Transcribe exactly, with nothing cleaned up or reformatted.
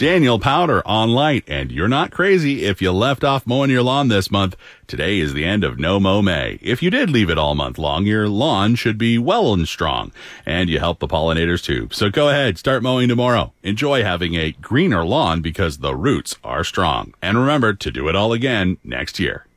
Daniel Powder on Light, and you're not crazy if you left off mowing your lawn this month. Today is the end of No Mow May. If you did leave it all month long, your lawn should be well and strong, and you help the pollinators too. So go ahead, start mowing tomorrow. Enjoy having a greener lawn because the roots are strong. And remember to do it all again next year.